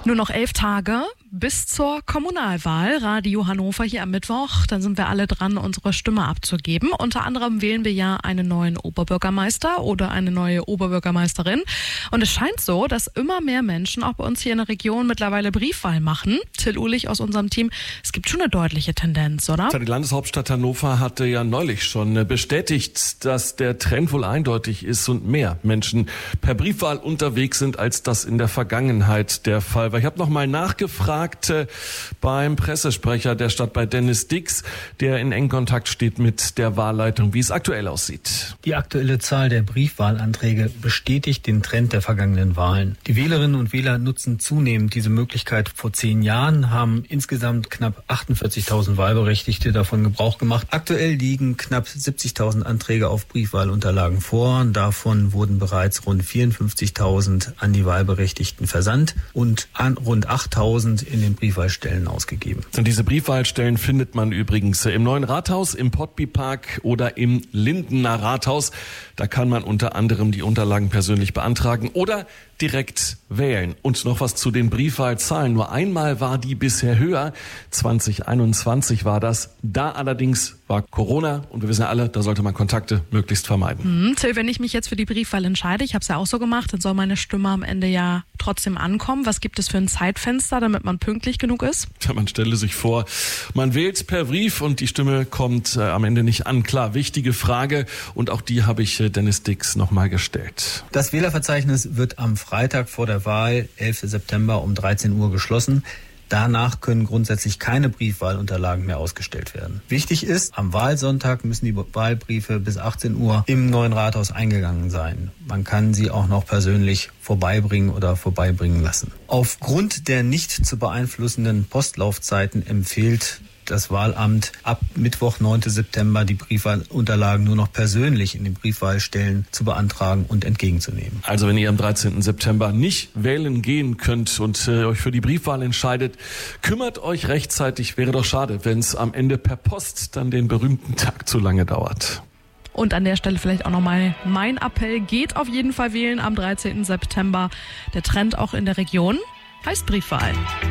Nur noch 11 Tage bis zur Kommunalwahl. Radio Hannover hier am Mittwoch. Dann sind wir alle dran, unsere Stimme abzugeben. Unter anderem wählen wir ja einen neuen Oberbürgermeister oder eine neue Oberbürgermeisterin. Und es scheint so, dass immer mehr Menschen auch bei uns hier in der Region mittlerweile Briefwahl machen. Till Uhlich aus unserem Team. Es gibt schon eine deutliche Tendenz, oder? Die Landeshauptstadt Hannover hatte ja neulich schon bestätigt, dass der Trend wohl eindeutig ist und mehr Menschen per Briefwahl unterwegs sind, als das in der Vergangenheit der Fall war. Ich habe noch mal nachgefragt beim Pressesprecher der Stadt, bei Dennis Dix, der in engem Kontakt steht mit der Wahlleitung, wie es aktuell aussieht. Die aktuelle Zahl der Briefwahlanträge bestätigt den Trend der vergangenen Wahlen. Die Wählerinnen und Wähler nutzen zunehmend diese Möglichkeit. Vor 10 Jahren haben insgesamt knapp 48.000 Wahlberechtigte davon Gebrauch gemacht. Aktuell liegen knapp 70.000 Anträge auf Briefwahlunterlagen vor. Davon wurden bereits rund 54.000 an die Wahlberechtigten versandt und rund 8.000 in den Briefwahlstellen ausgegeben. Und diese Briefwahlstellen findet man übrigens im Neuen Rathaus, im Pottby-Park oder im Lindener Rathaus. Da kann man unter anderem die Unterlagen persönlich beantragen oder direkt wählen. Und noch was zu den Briefwahlzahlen. Nur einmal war die bisher höher. 2021 war das. Da allerdings war Corona und wir wissen ja alle, da sollte man Kontakte möglichst vermeiden. Till, wenn ich mich jetzt für die Briefwahl entscheide, ich habe es ja auch so gemacht, dann soll meine Stimme am Ende ja trotzdem ankommen. Was gibt es für ein Zeitfenster, damit man pünktlich genug ist? Ja, man stelle sich vor, man wählt per Brief und die Stimme kommt am Ende nicht an. Klar, wichtige Frage und auch die habe ich Dennis Dix nochmal gestellt. Das Wählerverzeichnis wird am Freitag vor der Wahl, 11. September um 13 Uhr geschlossen. Danach können grundsätzlich keine Briefwahlunterlagen mehr ausgestellt werden. Wichtig ist, am Wahlsonntag müssen die Wahlbriefe bis 18 Uhr im Neuen Rathaus eingegangen sein. Man kann sie auch noch persönlich vorbeibringen oder vorbeibringen lassen. Aufgrund der nicht zu beeinflussenden Postlaufzeiten empfiehlt das Wahlamt ab Mittwoch, 9. September, die Briefwahlunterlagen nur noch persönlich in den Briefwahlstellen zu beantragen und entgegenzunehmen. Also wenn ihr am 13. September nicht wählen gehen könnt und euch für die Briefwahl entscheidet, kümmert euch rechtzeitig. Wäre doch schade, wenn es am Ende per Post dann den berühmten Tag zu lange dauert. Und an der Stelle vielleicht auch nochmal mein Appell. Geht auf jeden Fall wählen am 13. September. Der Trend auch in der Region heißt Briefwahl.